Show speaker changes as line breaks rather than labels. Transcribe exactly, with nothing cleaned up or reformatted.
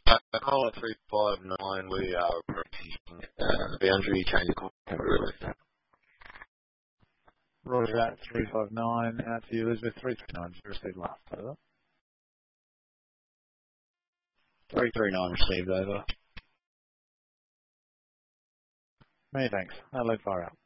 Uh, call at three five nine, we are approaching uh, the boundary, change the call.
Roger that, three five nine, out to you, Elizabeth, three three nine, received last, over.
three three nine received, over.
Many thanks. Hello, fire out.